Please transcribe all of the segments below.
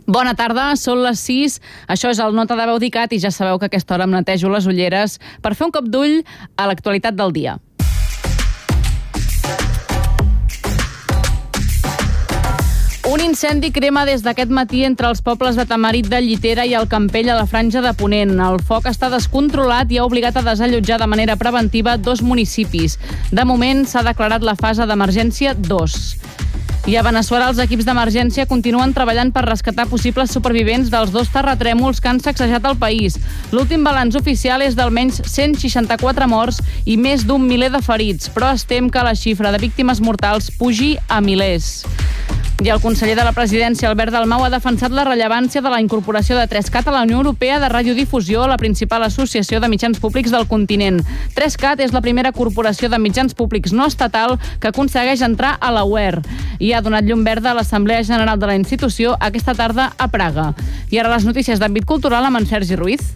Bona tarda, són les 6. Això és el Nota de Veu d'ICAT i ja sabeu que a aquesta hora em netejo les ulleres per fer un cop d'ull a l'actualitat del dia. Un incendi crema des d'aquest matí entre els pobles de Tamarit de Llitera i el Campell a la Franja de Ponent. El foc està descontrolat i ha obligat a desallotjar de manera preventiva 2 municipis. De moment s'ha declarat la fase d'emergència 2. I a Veneçuela els equips d'emergència continuen treballant per rescatar possibles supervivents dels 2 terratrèmols que han sacsejat el país. L'últim balanç oficial és d'almenys 164 morts i més d'1 miler de ferits, però es tem que la xifra de víctimes mortals pugi a milers. I el conseller de la Presidència, Albert Dalmau, ha defensat la rellevància de la incorporació de 3CAT a la Unió Europea de Radiodifusió, la principal associació de mitjans públics del continent. 3CAT és la primera corporació de mitjans públics no estatal que aconsegueix entrar a la UER i ha donat llum verda a l'Assemblea General de la institució aquesta tarda a Praga. I ara les notícies d'àmbit cultural amb en Sergi Ruiz.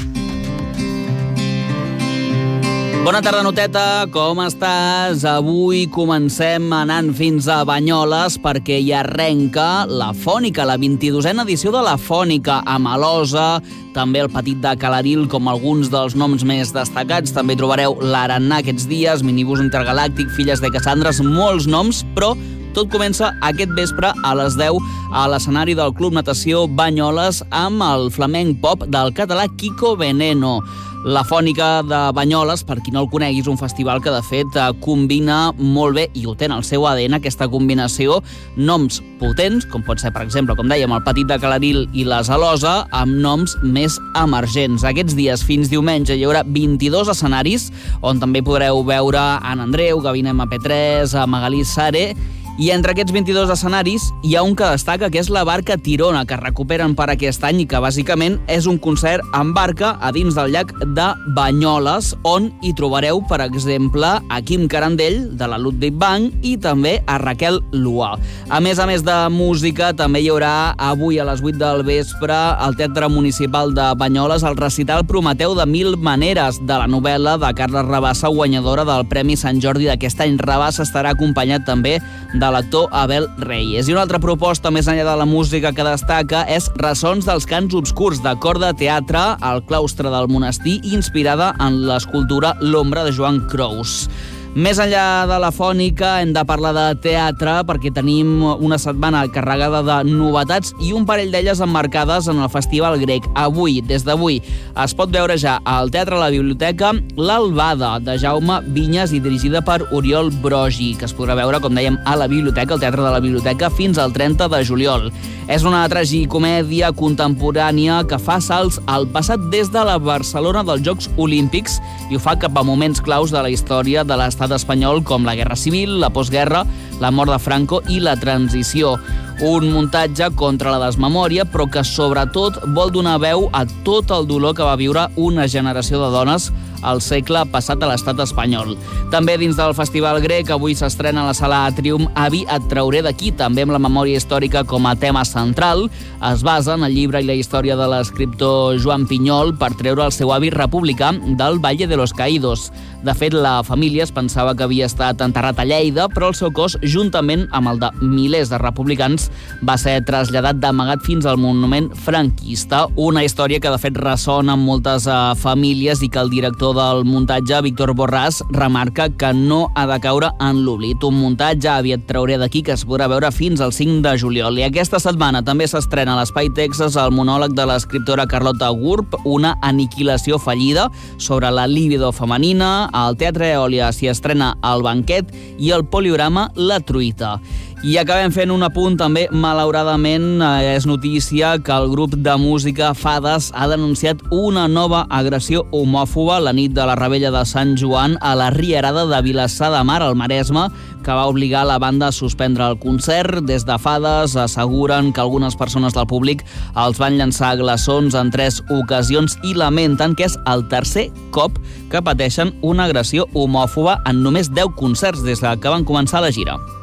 Bona tarda, Noteta, com estàs? Avui comencem anant fins a Banyoles perquè hi arrenca la Fònica, la 22a edició de la Fònica, a Malosa, també el Petit de Calaril com alguns dels noms més destacats. També trobareu l'Arannà aquests dies, Minibús Intergalàctic, Filles de Cassandres, molts noms, però tot comença aquest vespre a les 10 a l'escenari del Club Natació Banyoles amb el flamenc pop del català Kiko Veneno. La Fònica de Banyoles, per qui no el conegui, és un festival que de fet combina molt bé, i ho té en el seu ADN, aquesta combinació, noms potents, com pot ser, per exemple, com dèiem, el Petit de Calaril i la Zalosa, amb noms més emergents. Aquests dies, fins diumenge, hi haurà 22 escenaris, on també podreu veure Anna Andreu, Gavina MP3, Magalí Sare. I entre aquests 22 escenaris hi ha un que destaca, que és la Barca Tirona, que recuperen per aquest any i que bàsicament és un concert en barca a dins del llac de Banyoles, on hi trobareu, per exemple, a Quim Carandell, de la Ludwig Bank, i també a Raquel Lua. A més de música, també hi haurà avui a les 8 del vespre al Teatre Municipal de Banyoles el recital Prometeu de Mil Maneres, de la novel·la de Carles Rabassa, guanyadora del Premi Sant Jordi d'aquest any. Rabassa estarà acompanyat també de l'actor Abel Reyes. I una altra proposta més enllà de la música que destaca és Ressons dels Cants Obscurs, de cor de teatre al claustre del monestir, inspirada en l'escultura L'Ombra de Joan Crous. Més enllà de la Fònica hem de parlar de teatre perquè tenim una setmana carregada de novetats i un parell d'elles emmarcades en el Festival Grec. Avui, des d'avui, es pot veure ja al Teatre a la Biblioteca l'Albada, de Jaume Vinyes i dirigida per Oriol Brogi, que es podrà veure, com dèiem, a la Biblioteca, al Teatre de la Biblioteca, fins al 30 de juliol. És una tragicomèdia contemporània que fa salts al passat des de la Barcelona dels Jocs Olímpics i ho fa cap a moments claus de la història de l'estat espanyol, com la Guerra Civil, la postguerra, la mort de Franco i la transició. Un muntatge contra la desmemòria, però que sobretot vol donar veu a tot el dolor que va viure una generació de dones al segle passat a l'estat espanyol. També dins del Festival Grec, avui s'estrena a la Sala Atrium Avi et trauré d'aquí, també amb la memòria històrica com a tema central. Es basa en el llibre i la història de l'escriptor Joan Pinyol per treure el seu avi republicà del Valle de los Caídos. De fet, la família es pensava que havia estat enterrat a Lleida, però el seu cos, juntament amb el de milers de republicans, va ser traslladat d'amagat fins al monument franquista. Una història que, de fet, ressona en moltes famílies i que el director del muntatge, Víctor Borràs, remarca que no ha de caure en l'oblit. Un muntatge, Avi et trauré d'aquí, que es podrà veure fins al 5 de juliol. I aquesta setmana també s'estrena a l'Espai Texas el monòleg de l'escriptora Carlota Gurb, Una aniquilació fallida, sobre la libido femenina. Al Teatre Eòlia s'hi estrena El banquet i el poliorama La truita. I acabem fent un apunt també, malauradament, és notícia que el grup de música Fades ha denunciat una nova agressió homòfoba la nit de la Revetlla de Sant Joan a la Rierada de Vilassar de Mar, al Maresme, que va obligar la banda a suspendre el concert. Des de Fades asseguren que algunes persones del públic els van llançar glaçons en 3 ocasions i lamenten que és el tercer cop que pateixen una agressió homòfoba en només 10 concerts des que van començar la gira.